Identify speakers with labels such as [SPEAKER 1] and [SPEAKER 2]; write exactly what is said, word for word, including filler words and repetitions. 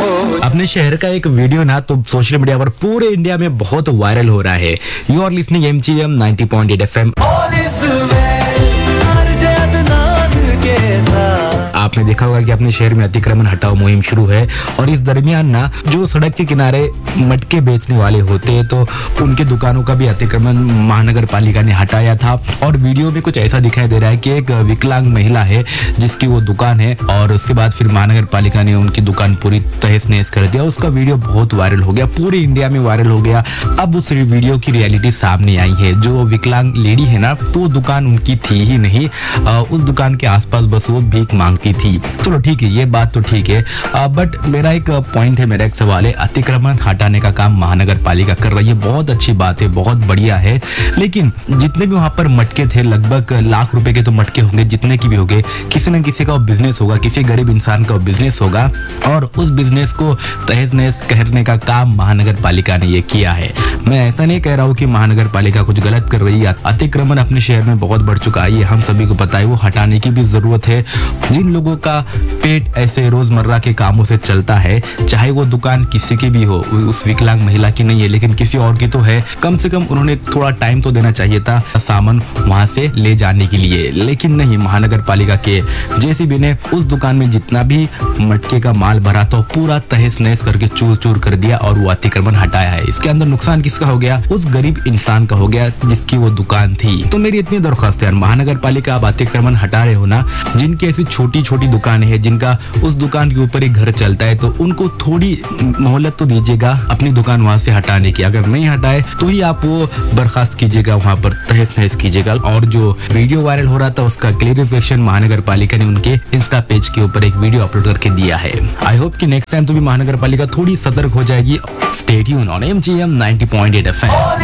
[SPEAKER 1] अपने शहर का एक वीडियो ना तो सोशल मीडिया पर पूरे इंडिया में बहुत वायरल हो रहा है। You are listening M G M ninety point eight F M. आपने देखा होगा कि अपने शहर में अतिक्रमण हटाओ मुहिम शुरू है और इस दरमियान ना जो सड़क के किनारे मटके बेचने वाले होते हैं तो उनके दुकानों का भी अतिक्रमण महानगर पालिका ने हटाया था। और वीडियो में कुछ ऐसा दिखाई दे रहा है कि एक विकलांग महिला है जिसकी वो दुकान है और उसके बाद फिर महानगर पालिका ने उनकी दुकान पूरी तहस नहस कर दिया। उसका वीडियो बहुत वायरल हो गया, पूरे इंडिया में वायरल हो गया। अब उस वीडियो की रियलिटी सामने आई है। जो विकलांग लेडी है ना तो वो दुकान उनकी थी ही नहीं, उस दुकान के आसपास बस वो भीख मांगती थी। चलो ठीक है, ये बात तो ठीक है, बट मेरा एक पॉइंट है, मेरा एक सवाल है। अतिक्रमण हटाने का काम महानगर पालिका कर रही है, बहुत अच्छी बात है, बहुत बढ़िया है। लेकिन जितने भी वहां पर मटके थे, लगभग लाख रुपए के तो मटके होंगे, जितने की भी होंगे, किसी न किसी का बिजनेस होगा, किसी गरीब इंसान का बिजनेस होगा और उस बिजनेस को तहस नहस करने का काम महानगर पालिका ने ये किया है। मैं ऐसा नहीं कह रहा हूँ कि महानगर पालिका कुछ गलत कर रही है। अतिक्रमण अपने शहर में बहुत बढ़ चुका है, ये हम सभी को पता है, वो हटाने की भी जरूरत है। जिन लोगों का पेट ऐसे रोजमर्रा के कामों से चलता है, चाहे वो दुकान किसी की भी हो, उस विकलांग महिला की नहीं है लेकिन किसी और की तो है, कम से कम उन्होंने थोड़ा टाइम तो देना चाहिए था सामान वहां से ले जाने के लिए। लेकिन नहीं, महानगर पालिका के जेसीबी ने उस दुकान में जितना भी मटके का माल भरा था पूरा तहस नहस करके चूर चूर कर दिया और वो अतिक्रमण हटाया है। इसके अंदर नुकसान किसका हो गया? उस गरीब इंसान का हो गया जिसकी वो दुकान थी। तो मेरी इतनी दरख्वास्त है, महानगर पालिका आप अतिक्रमण हटा रहे हो ना, जिनकी ऐसी छोटी छोटी दुकानें हैं, जिनका उस दुकान के ऊपर ही घर चलता है, तो उनको थोड़ी मोहलत तो दीजिएगा अपनी दुकान वहां से हटाने की। अगर नहीं हटाए तो ही आप वो बर्खास्त कीजिएगा, वहां पर तहस नहस कीजिएगा। और जो वीडियो वायरल हो रहा था उसका क्लियरिफिकेशन महानगर पालिका ने उनके इंस्टा पेज के ऊपर एक वीडियो अपलोड करके दिया है। आई होप कि नेक्स्ट टाइम तो भी महानगर पालिका थोड़ी सतर्क हो जाएगी। Stay tuned on M G M ninety point eight F M.